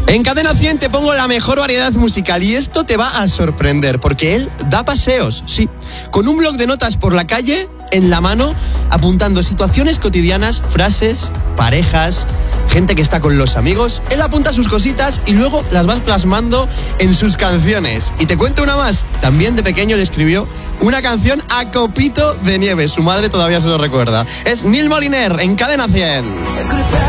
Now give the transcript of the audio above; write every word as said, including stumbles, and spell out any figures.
En Cadena cien te pongo la mejor variedad musical y esto te va a sorprender porque él da paseos, sí, con un bloc de notas por la calle en la mano, apuntando situaciones cotidianas, frases, parejas, gente que está con los amigos. Él apunta sus cositas y luego las va plasmando en sus canciones. Y te cuento una más, también de pequeño le escribió una canción a copito de nieve, su madre todavía se lo recuerda. Es Neil Moliner en Cadena cien.